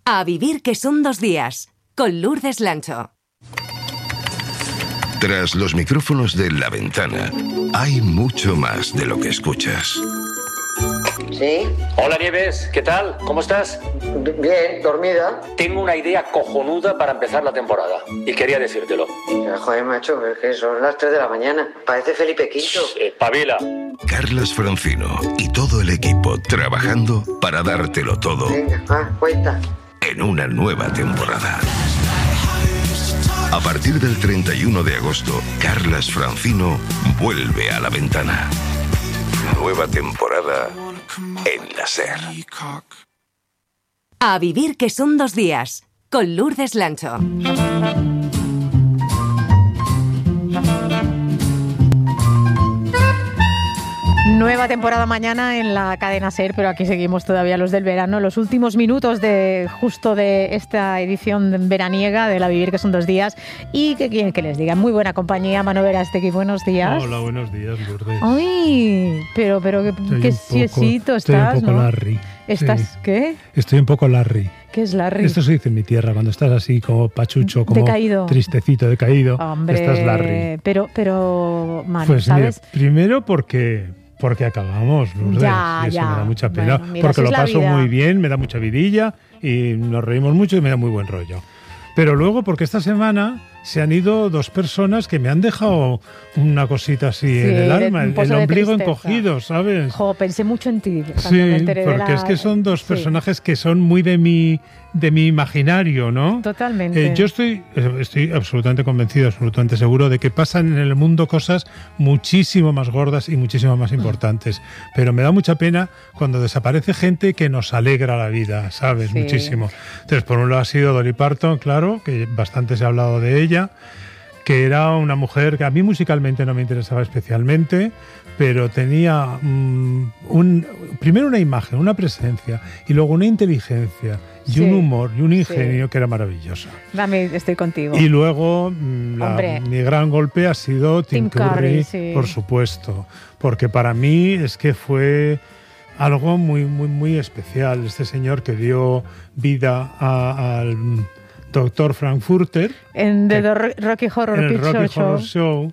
A vivir que son 2 días, con Lourdes Lancho. Tras los micrófonos de La Ventana, hay mucho más de lo que escuchas. ¿Sí? Hola Nieves, ¿qué tal? ¿Cómo estás? Bien, dormida. Tengo una idea cojonuda para empezar la temporada y quería decírtelo. Joder, macho, es que son las 3 de la mañana. Parece Felipe V. Espabila. Carlas Francino y todo el equipo trabajando para dártelo todo. Venga, cuenta. En una nueva temporada. A partir del 31 de agosto, Carlas Francino vuelve a La Ventana. Nueva temporada en la SER. A vivir que son 2 días, con Lourdes Lancho. Nueva temporada mañana en la cadena SER, pero aquí seguimos todavía los del verano. Los últimos minutos de esta edición veraniega de La Vivir, que son 2 días. Y que quieren que les diga, muy buena compañía, Manu Verástegui, buenos días. Hola, buenos días, Lourdes. Ay, pero qué siesito estás, Estoy un poco ¿no? Larry. ¿Estás sí. ¿Qué? Estoy un poco Larry. ¿Qué es Larry? Esto se dice en mi tierra, cuando estás así como pachucho, como decaído, tristecito, decaído. Hombre, estás Larry. Pero Manu, pues ¿sabes? Mira, primero porque acabamos, Lourdes, ya, y eso ya. me da mucha pena, Bueno, mira, porque lo paso vida. muy bien, me da mucha vidilla y nos reímos mucho y me da muy buen rollo. Pero luego, porque esta semana se han ido 2 personas que me han dejado una cosita así en el alma, el ombligo encogido, ¿sabes? Jo, pensé mucho en ti. Sí, porque es que son 2 personajes que son muy de mi imaginario, ¿no? Totalmente. Yo estoy absolutamente convencido, absolutamente seguro de que pasan en el mundo cosas muchísimo más gordas y muchísimo más importantes. Pero me da mucha pena cuando desaparece gente que nos alegra la vida, ¿sabes? Sí. Muchísimo. Entonces, por un lado ha sido Dolly Parton, claro, que bastante se ha hablado de ella, que era una mujer que a mí musicalmente no me interesaba especialmente, pero tenía primero una imagen, una presencia, y luego una inteligencia y un humor y un ingenio que era maravillosa. Estoy contigo. Y luego mi gran golpe ha sido Tim Curry, por supuesto, porque para mí es que fue algo muy, muy, muy especial. Este señor que dio vida al Dr. Frankfurter en The Rocky Horror Picture Show.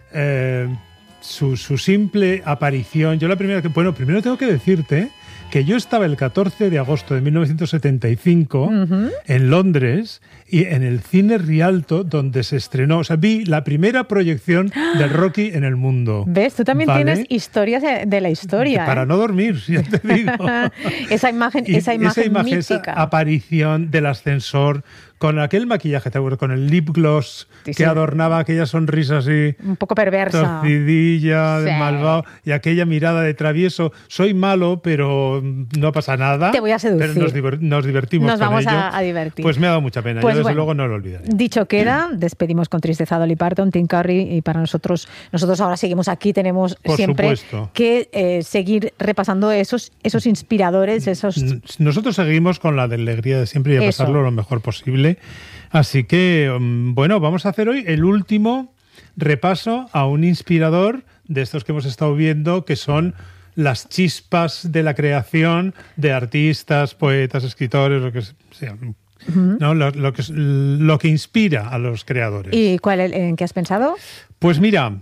Su simple aparición. Yo primero tengo que decirte que yo estaba el 14 de agosto de 1975 en Londres y en el cine Rialto, donde se estrenó, o sea, vi la primera proyección del Rocky en el mundo. ¿Ves? Tú también tienes historias de la historia. Para no dormir, ya te digo. esa imagen mítica. Esa aparición del ascensor, con aquel maquillaje, ¿te acuerdas? Con el lip gloss que adornaba aquella sonrisa así... un poco perversa. Torcidilla, de malvado, y aquella mirada de travieso. Soy malo, pero no pasa nada. Te voy a seducir. Pero nos divertimos con ello. Nos vamos a divertir. Pues me ha dado mucha pena. Yo desde luego no lo olvidaré. Dicho queda, despedimos con tristeza a Dolly Parton, Tim Curry, y para nosotros ahora seguimos aquí, tenemos siempre que seguir repasando esos inspiradores, Nosotros seguimos con la alegría de siempre y a pasarlo lo mejor posible. Así que, bueno, vamos a hacer hoy el último repaso a un inspirador de estos que hemos estado viendo, que son las chispas de la creación de artistas, poetas, escritores, lo que sea, ¿no? Lo que inspira a los creadores. ¿Y en qué has pensado? Pues mira,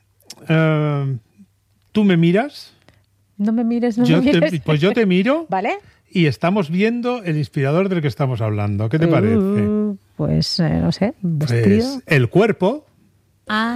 tú me miras. No me mires, no me mires. Pues yo te miro. ¿Vale? Y estamos viendo el inspirador del que estamos hablando. ¿Qué te parece? Pues, no sé, vestido. Pues el cuerpo.